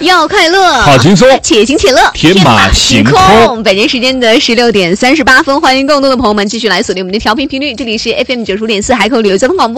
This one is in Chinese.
要快乐， 好轻松， 且行且乐， 天马行空。 北京时间的16点38分，欢迎更多的朋友们继续来锁定我们的调频频率，这里是FM95.4海口旅游交通广播。